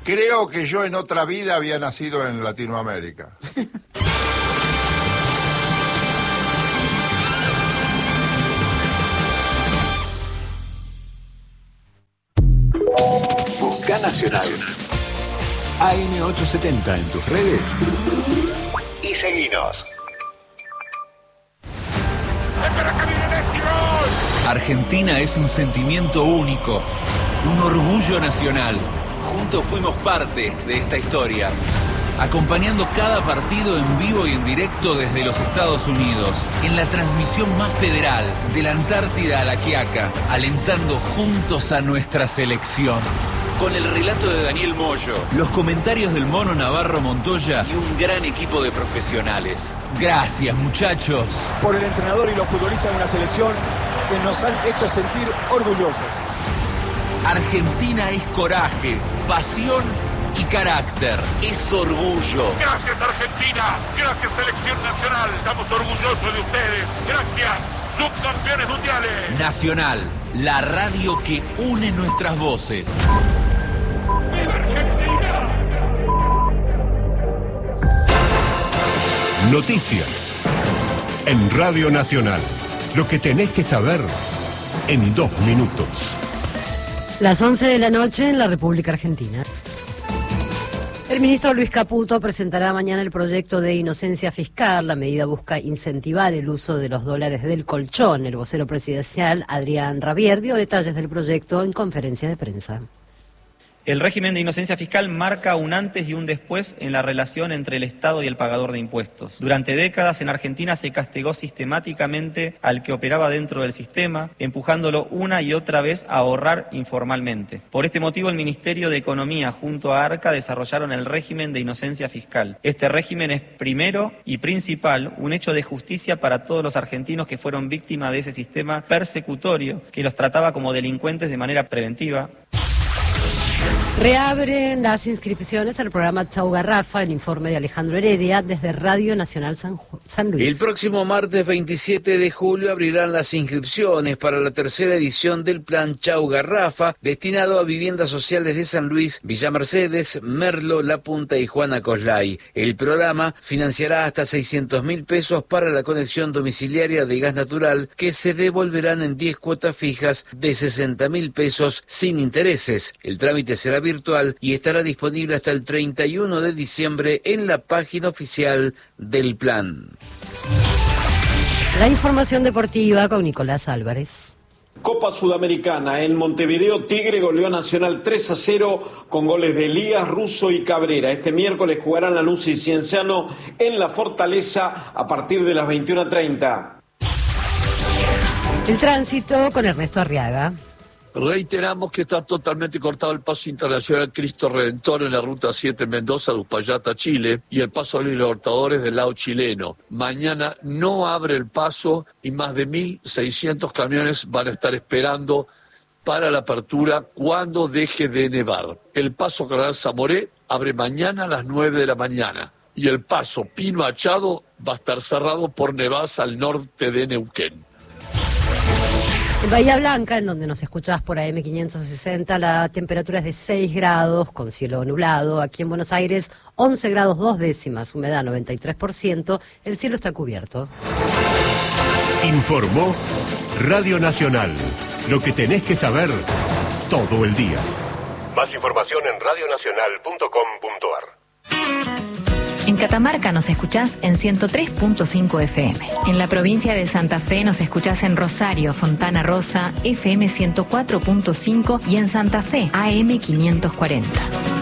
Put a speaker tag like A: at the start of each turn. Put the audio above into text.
A: Creo que yo en otra vida había nacido en Latinoamérica.
B: Busca Nacional. AM870 en tus redes y seguinos.
C: Argentina es un sentimiento único, un orgullo nacional. Juntos fuimos parte de esta historia, acompañando cada partido en vivo y en directo desde los Estados Unidos, en la transmisión más federal, de la Antártida a la Quiaca, alentando juntos a nuestra selección. Con el relato de Daniel Moyo, los comentarios del Mono Navarro Montoya y un gran equipo de profesionales. Gracias, muchachos.
D: Por el entrenador y los futbolistas de una selección que nos han hecho sentir orgullosos.
C: Argentina es coraje, pasión y carácter. Es orgullo.
E: Gracias, Argentina. Gracias, Selección Nacional. Estamos orgullosos de ustedes. Gracias, subcampeones mundiales.
C: Nacional, la radio que une nuestras voces.
E: ¡Viva Argentina!
F: Noticias en Radio Nacional. Lo que tenés que saber en 2 minutos.
G: Las 11 de la noche en la República Argentina. El ministro Luis Caputo presentará mañana el proyecto de inocencia fiscal. La medida busca incentivar el uso de los dólares del colchón. El vocero presidencial, Adrián Rabier, dio detalles del proyecto en conferencia de prensa.
H: El régimen de inocencia fiscal marca un antes y un después en la relación entre el Estado y el pagador de impuestos. Durante décadas en Argentina se castigó sistemáticamente al que operaba dentro del sistema, empujándolo una y otra vez a ahorrar informalmente. Por este motivo el Ministerio de Economía junto a ARCA desarrollaron el régimen de inocencia fiscal. Este régimen es primero y principal un hecho de justicia para todos los argentinos que fueron víctimas de ese sistema persecutorio que los trataba como delincuentes de manera preventiva.
G: Reabren las inscripciones al programa Chau Garrafa, el informe de Alejandro Heredia desde Radio Nacional San Luis.
I: El próximo martes 27 de julio abrirán las inscripciones para la tercera edición del plan Chau Garrafa, destinado a viviendas sociales de San Luis, Villa Mercedes, Merlo, La Punta y Juana Coslay. El programa financiará hasta 600.000 pesos para la conexión domiciliaria de gas natural, que se devolverán en 10 cuotas fijas de 60.000 pesos sin intereses. El trámite será virtual y estará disponible hasta el 31 de diciembre en la página oficial del plan.
G: La información deportiva con Nicolás Álvarez.
J: Copa Sudamericana, en Montevideo Tigre goleó Nacional 3-0 con goles de Elías, Russo y Cabrera. Este miércoles jugarán Lanús y Cienciano en la Fortaleza a partir de las 21:30.
G: El tránsito con Ernesto Arriaga.
K: Reiteramos que está totalmente cortado el paso internacional Cristo Redentor en la ruta 7 Mendoza de Uspallata, Chile, y el paso a los Libertadores del lado chileno. Mañana no abre el paso y más de 1.600 camiones van a estar esperando para la apertura cuando deje de nevar. El paso Canal Zamoré abre mañana a las 9 de la mañana y el paso Pino Achado va a estar cerrado por nevadas al norte de Neuquén.
G: En Bahía Blanca, en donde nos escuchás por AM560, la temperatura es de 6 grados con cielo nublado. Aquí en Buenos Aires, 11 grados 2 décimas, humedad 93%, el cielo está cubierto.
F: Informó Radio Nacional. Lo que tenés que saber todo el día. Más información en radionacional.com.ar.
L: En Catamarca nos escuchás en 103.5 FM. En la provincia de Santa Fe nos escuchás en Rosario, Fontana Rosa, FM 104.5 y en Santa Fe, AM 540.